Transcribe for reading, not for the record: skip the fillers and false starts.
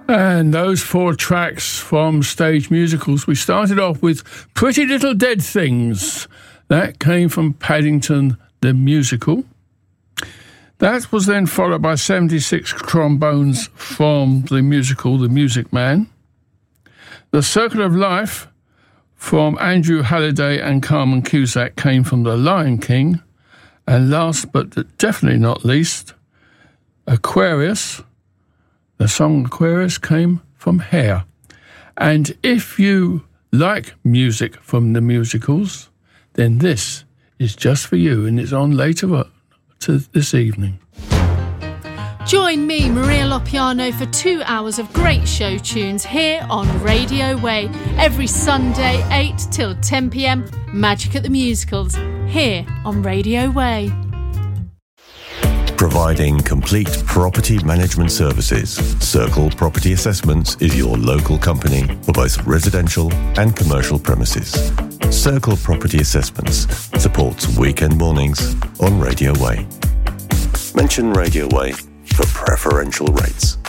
And those 4 tracks from stage musicals, we started off with Pretty Little Dead Things. That came from Paddington the Musical. That was then followed by 76 trombones from the musical The Music Man. The Circle of Life from Andrew Halliday and Carmen Cusack came from The Lion King. And last but definitely not least, Aquarius. The song Aquarius came from Hair. And if you like music from the musicals, then this is just for you, and it's on later this evening. Join me, Maria Lopiano, for 2 hours of great show tunes here on Radio Way. Every Sunday, 8 till 10 p.m, Magic at the Musicals, here on Radio Way. Providing complete property management services, Circle Property Assessments is your local company for both residential and commercial premises. Circle Property Assessments supports weekend mornings on Radio Way. Mention Radio Way for preferential rates.